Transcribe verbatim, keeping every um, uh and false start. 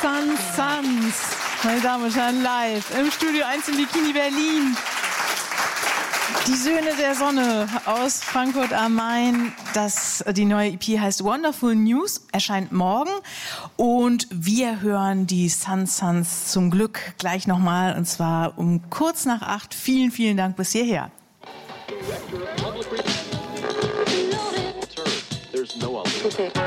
Sun Suns, meine Damen und Herren, live im Studio eins im Bikini Berlin. Die Söhne der Sonne aus Frankfurt am Main. Das, die neue E P heißt Wonderful News, erscheint morgen. Und wir hören die Sun Suns zum Glück gleich nochmal, und zwar um kurz nach acht. Vielen, vielen Dank bis hierher. Okay.